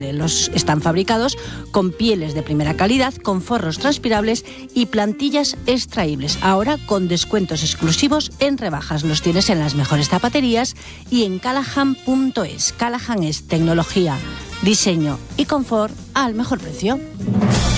Están fabricados con pieles de primera calidad, con forros transpirables y plantillas extraíbles. Ahora con descuentos exclusivos en rebajas. Los tienes en las mejores zapaterías y en Callahan.es. Callahan es tecnología, diseño y confort al mejor precio.